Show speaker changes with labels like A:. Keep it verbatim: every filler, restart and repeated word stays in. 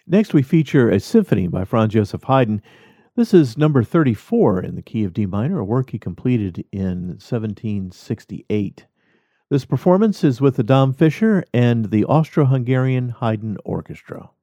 A: Next, we feature a symphony by Franz Joseph Haydn. This is number thirty-four in the key of D minor, a work he completed in seventeen sixty-eight. This performance is with the Dom Fischer and the Austro-Hungarian Haydn Orchestra.